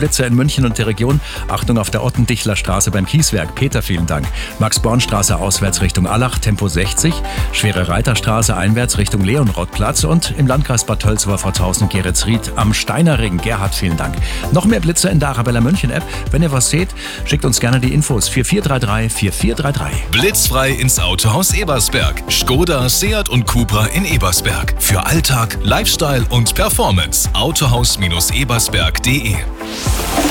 Blitzer in München und der Region. Achtung auf der Ottendichler Straße beim Kieswerk. Peter, vielen Dank. Max-Born-Straße auswärts Richtung Allach, Tempo 60. Schwere Reiterstraße einwärts Richtung Leonrothplatz. Und im Landkreis Bad Tölzauer-Pforzhausen-Geretsried am Steinerring. Gerhard, vielen Dank. Noch mehr Blitzer in der Arabella München-App. Wenn ihr was seht, schickt uns gerne die Infos 4433 4433. Blitzfrei ins Autohaus Ebersberg. Skoda, Seat und Cupra in Ebersberg. Für Alltag, Lifestyle und Performance. Autohaus-ebersberg.de